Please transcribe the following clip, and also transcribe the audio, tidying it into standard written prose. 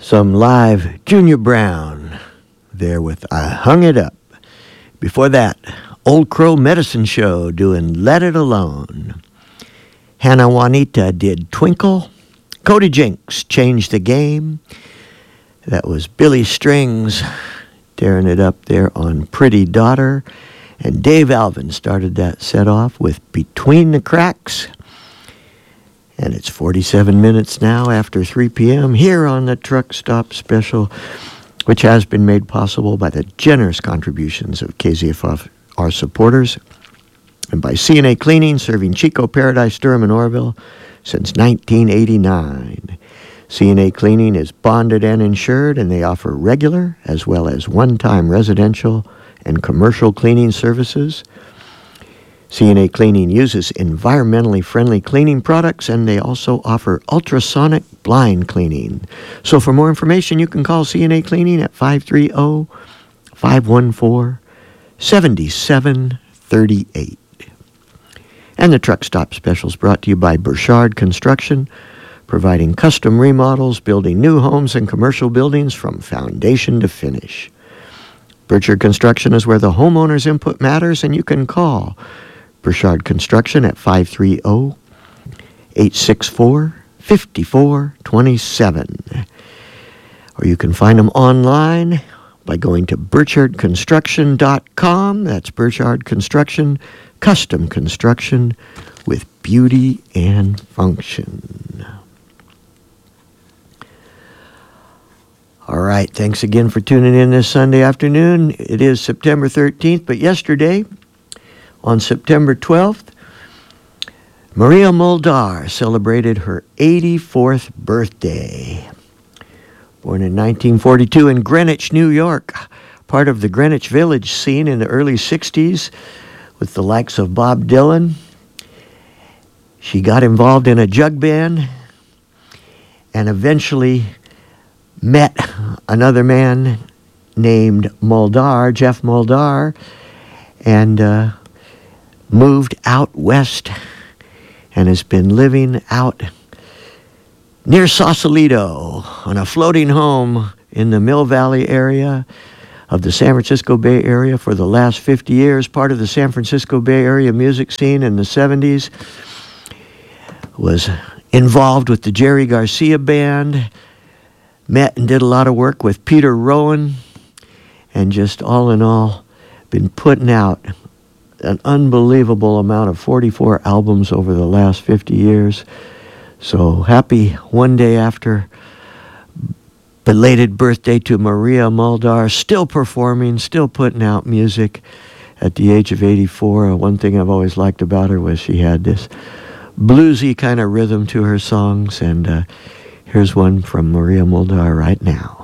Some live Junior Brown there with I Hung It Up. Before that, Old Crow Medicine Show doing Let It Alone. Hannah Juanita did Twinkle. Cody Jinks Changed the Game. That was Billy Strings tearing it up there on Pretty Daughter. And Dave Alvin started that set off with Between the Cracks. And it's 47 minutes now after 3 p.m. here on the Truck Stop Special, which has been made possible by the generous contributions of KZFR supporters and by C&A Cleaning, serving Chico, Paradise, Durham, and Orville since 1989. C&A Cleaning is bonded and insured, and they offer regular as well as one-time residential and commercial cleaning services. C&A Cleaning uses environmentally friendly cleaning products, and they also offer ultrasonic blind cleaning. So for more information, you can call C&A Cleaning at 530-514-7738. And the Truck Stop Special is brought to you by Burchard Construction, providing custom remodels, building new homes and commercial buildings from foundation to finish. Burchard Construction is where the homeowner's input matters, and you can call Burchard Construction at 530-864-5427. Or you can find them online by going to burchardconstruction.com. That's Burchard Construction, custom construction with beauty and function. All right, thanks again for tuning in this Sunday afternoon. It is September 13th, but yesterday, on September 12th, Maria Muldaur celebrated her 84th birthday. Born in 1942 in Greenwich, New York, part of the Greenwich Village scene in the early 60s with the likes of Bob Dylan. She got involved in a jug band and eventually met another man named Muldaur, Jeff Muldaur, and moved out west and has been living out near Sausalito on a floating home in the Mill Valley area of the San Francisco Bay Area for the last 50 years, part of the San Francisco Bay Area music scene in the 70s, was involved with the Jerry Garcia Band, met and did a lot of work with Peter Rowan, and just all in all, been putting out an unbelievable amount of 44 albums over the last 50 years. So happy one day after belated birthday to Maria Muldaur, still performing, still putting out music at the age of 84. One thing I've always liked about her was she had this bluesy kind of rhythm to her songs, and here's one from Maria Muldaur right now.